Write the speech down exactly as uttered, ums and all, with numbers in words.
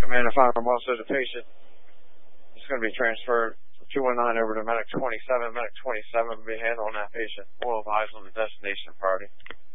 Command five from Well says the patient is going to be transferred from two one nine over to Medic twenty-seven. Medic twenty-seven will be handling that patient. We'll advise on the destination priority.